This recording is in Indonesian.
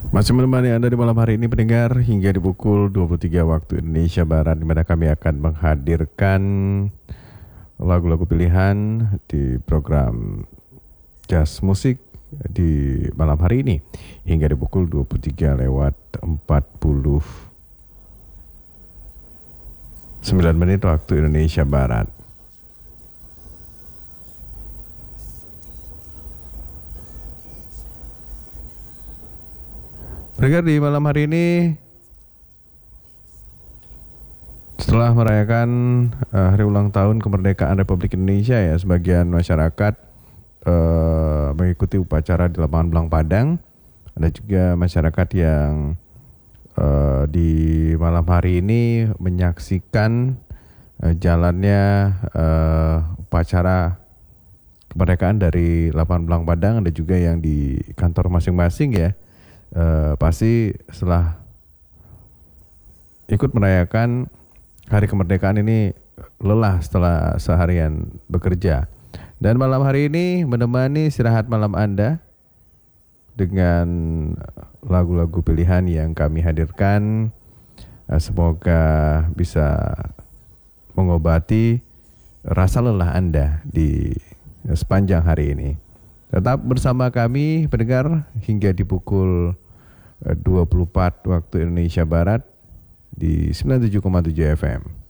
Masih menemani Anda di malam hari ini pendengar hingga di pukul 23 waktu Indonesia Barat, di mana kami akan menghadirkan lagu-lagu pilihan di program Jazz Musik di malam hari ini hingga di pukul 23 lewat 49 menit waktu Indonesia Barat. Pendengar, di malam hari ini setelah merayakan hari ulang tahun kemerdekaan Republik Indonesia, ya, sebagian masyarakat mengikuti upacara di lapangan Belang Padang. Ada juga masyarakat yang di malam hari ini menyaksikan jalannya upacara kemerdekaan dari lapangan Belang Padang. Ada juga yang di kantor masing-masing, ya. Pasti setelah ikut merayakan hari kemerdekaan ini lelah setelah seharian bekerja. Dan malam hari ini menemani istirahat malam Anda dengan lagu-lagu pilihan yang kami hadirkan. Semoga bisa mengobati rasa lelah Anda di sepanjang hari ini. Tetap bersama kami pendengar hingga di pukul 24 waktu Indonesia Barat di 97,7 FM.